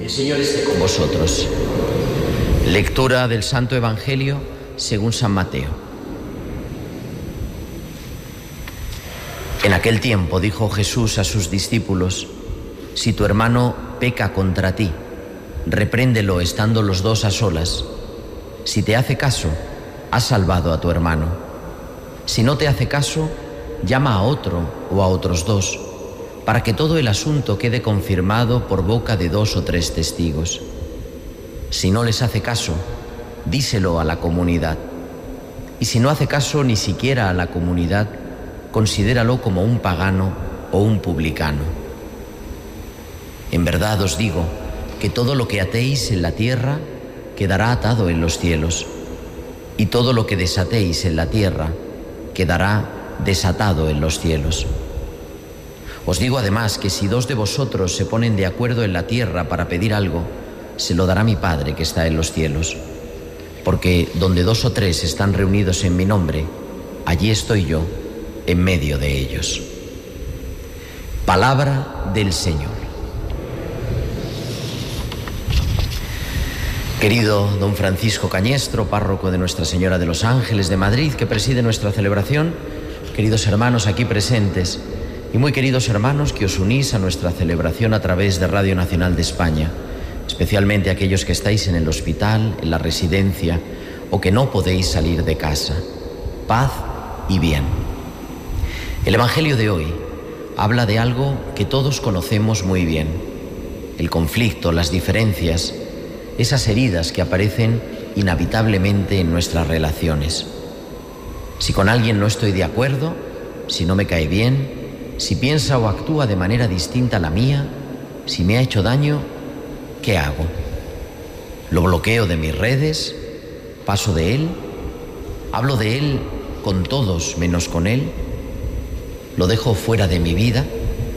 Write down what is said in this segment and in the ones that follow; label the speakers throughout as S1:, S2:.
S1: El Señor esté con vosotros. Lectura del Santo Evangelio según San Mateo. En aquel tiempo dijo Jesús a sus discípulos: si tu hermano peca contra ti, repréndelo estando los dos a solas. Si te hace caso, has salvado a tu hermano. Si no te hace caso, llama a otro o a otros dos, para que todo el asunto quede confirmado por boca de 2 o 3 testigos. Si no les hace caso, díselo a la comunidad. Y si no hace caso ni siquiera a la comunidad, considéralo como un pagano o un publicano. En verdad os digo que todo lo que atéis en la tierra quedará atado en los cielos, y todo lo que desatéis en la tierra quedará desatado en los cielos. Os digo además que si 2 de vosotros se ponen de acuerdo en la tierra para pedir algo, se lo dará mi Padre que está en los cielos. Porque donde 2 o 3 están reunidos en mi nombre, allí estoy yo, en medio de ellos. Palabra del Señor. Querido don Francisco Cañestro, párroco de Nuestra Señora de los Ángeles de Madrid, que preside nuestra celebración, queridos hermanos aquí presentes y muy queridos hermanos que os unís a nuestra celebración a través de Radio Nacional de España, especialmente aquellos que estáis en el hospital, en la residencia o que no podéis salir de casa. Paz y bien. El Evangelio de hoy habla de algo que todos conocemos muy bien: el conflicto, las diferencias, esas heridas que aparecen inevitablemente en nuestras relaciones. Si con alguien no estoy de acuerdo, si no me cae bien, si piensa o actúa de manera distinta a la mía, si me ha hecho daño, ¿qué hago? ¿Lo bloqueo de mis redes? ¿Paso de él? ¿Hablo de él con todos menos con él? ¿Lo dejo fuera de mi vida?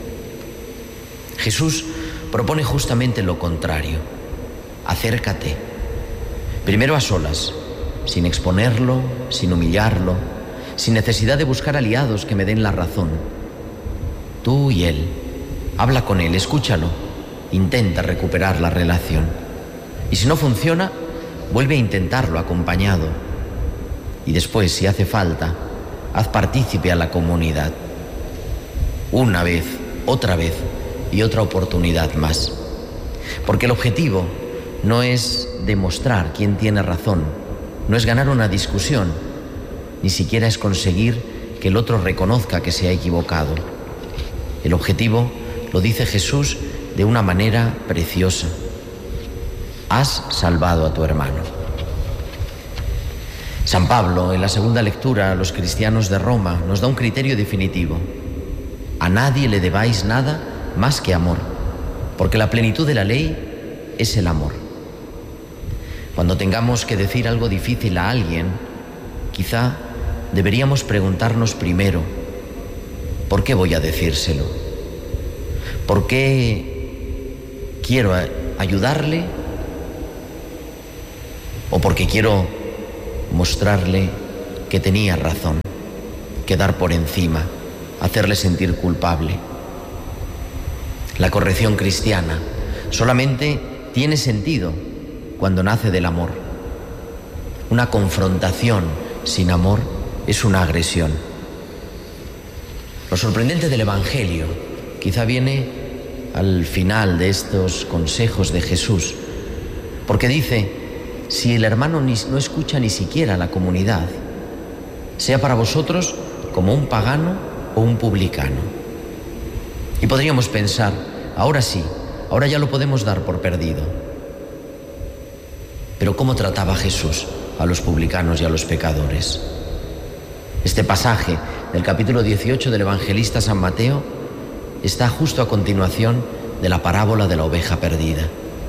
S1: Jesús propone justamente lo contrario. Acércate. Primero a solas, sin exponerlo, sin humillarlo, sin necesidad de buscar aliados que me den la razón. Tú y él. Habla con él, escúchalo. Intenta recuperar la relación. Y si no funciona, vuelve a intentarlo acompañado. Y después, si hace falta, haz partícipe a la comunidad. Una vez, otra vez y otra oportunidad más. Porque el objetivo no es demostrar quién tiene razón, no es ganar una discusión, ni siquiera es conseguir que el otro reconozca que se ha equivocado. El objetivo lo dice Jesús de una manera preciosa: has salvado a tu hermano. San Pablo, en la segunda lectura a los cristianos de Roma, nos da un criterio definitivo: a nadie le debáis nada más que amor, porque la plenitud de la ley es el amor. Cuando tengamos que decir algo difícil a alguien, quizá deberíamos preguntarnos primero: ¿por qué voy a decírselo? ¿Por qué quiero ayudarle? ¿O porque quiero mostrarle que tenía razón, quedar por encima, hacerle sentir culpable? La corrección cristiana solamente tiene sentido cuando nace del amor. Una confrontación sin amor es una agresión. Lo sorprendente del Evangelio quizá viene al final de estos consejos de Jesús, porque dice: si el hermano no escucha ni siquiera a la comunidad, sea para vosotros como un pagano o un publicano. Y podríamos pensar: ahora sí, ahora ya lo podemos dar por perdido. Pero ¿cómo trataba Jesús a los publicanos y a los pecadores? Este pasaje del capítulo 18 del evangelista San Mateo está justo a continuación de la parábola de la oveja perdida.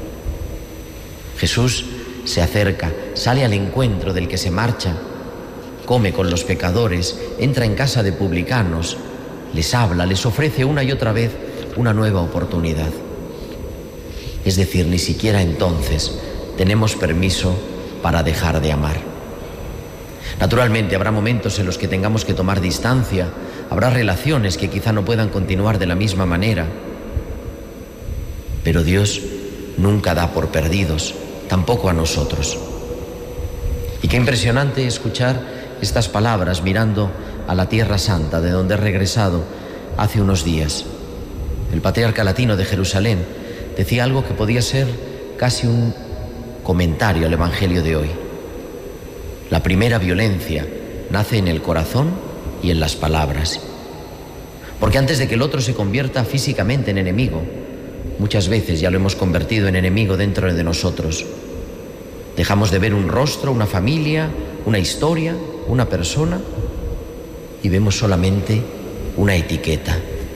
S1: Jesús se acerca, sale al encuentro del que se marcha, come con los pecadores, entra en casa de publicanos, les habla, les ofrece una y otra vez una nueva oportunidad. Es decir, ni siquiera entonces tenemos permiso para dejar de amar. Naturalmente habrá momentos en los que tengamos que tomar distancia, habrá relaciones que quizá no puedan continuar de la misma manera, pero Dios nunca da por perdidos, tampoco a nosotros. Y qué impresionante escuchar estas palabras mirando a la Tierra Santa, de donde he regresado hace unos días. El patriarca latino de Jerusalén decía algo que podía ser casi un comentario al Evangelio de hoy. La primera violencia nace en el corazón y en las palabras. Porque antes de que el otro se convierta físicamente en enemigo, muchas veces ya lo hemos convertido en enemigo dentro de nosotros. Dejamos de ver un rostro, una familia, una historia, una persona, y vemos solamente una etiqueta.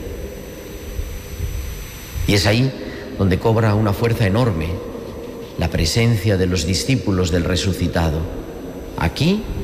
S1: Y es ahí donde cobra una fuerza enorme la presencia de los discípulos del resucitado, aquí